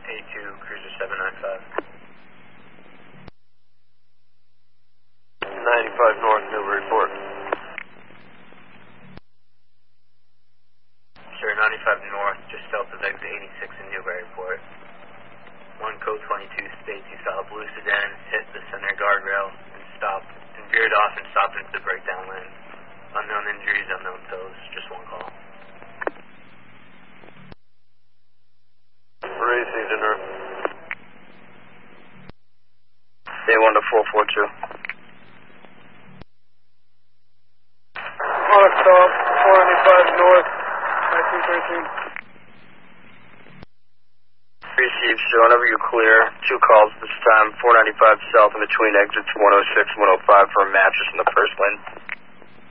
A2, Cruiser 795. 95 North, Newbury Port. Sure, 95 North, just south of exit 86 in Newbury Port. 1 code 22 states you saw a blue sedan hit the center guardrail and stopped, and veered off and stopped into the breakdown lane. Unknown injuries, unknown tows, just one call. Race Agent, A1 to 442. Onyx Dog, 495 North, 1913. Received, so whenever you're clear, 2 calls this time, 495 south in between exits 106 and 105 for a mattress in the first lane.